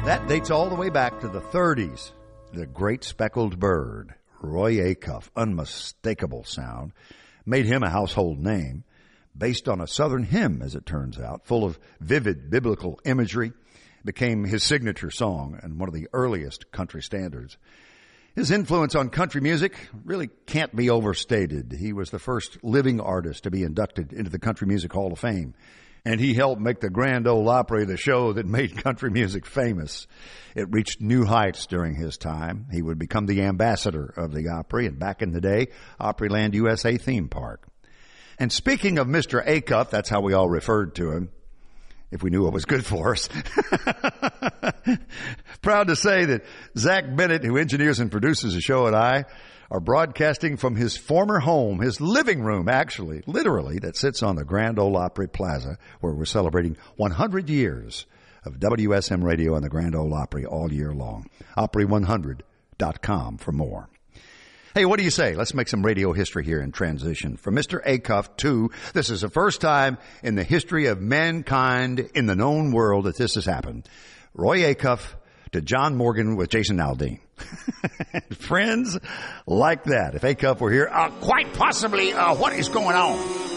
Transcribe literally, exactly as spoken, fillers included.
That dates all the way back to the thirties. The Great Speckled Bird, Roy Acuff, unmistakable sound, made him a household name, based on a Southern hymn, as it turns out, full of vivid biblical imagery, became his signature song and one of the earliest country standards. His influence on country music really can't be overstated. He was the first living artist to be inducted into the Country Music Hall of Fame, and he helped make the Grand Ole Opry the show that made country music famous. It reached new heights during his time. He would become the ambassador of the Opry, and back in the day, Opryland U S A theme park. And speaking of Mister Acuff, that's how we all referred to him, if we knew what was good for us. Proud to say that Zach Bennett, who engineers and produces the show, and I are broadcasting from his former home, his living room, actually, literally, that sits on the Grand Ole Opry Plaza, where we're celebrating one hundred years of W S M Radio and the Grand Ole Opry all year long. Opry one hundred dot com for more. Hey, what do you say? Let's make some radio history here in transition. From Mister Acuff to, this is the first time in the history of mankind in the known world that this has happened. Roy Acuff to John Morgan with Jason Aldean. Friends like that. If Acuff were here, uh, quite possibly, uh, what is going on?